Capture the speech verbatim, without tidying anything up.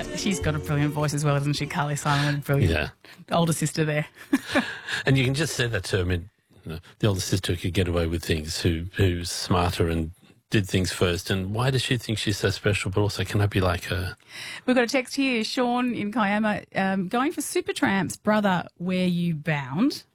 Uh, she's got a brilliant voice as well, doesn't she, Carly Simon? Brilliant Yeah. older sister there. And you can just say that to her. I mean, you know, the older sister could get away with things, who who's smarter and did things first. And why does she think she's so special? But also, can I be like her? We've got a text here, Sean in Kiama, um, going for Supertramp's Brother, Where You Bound.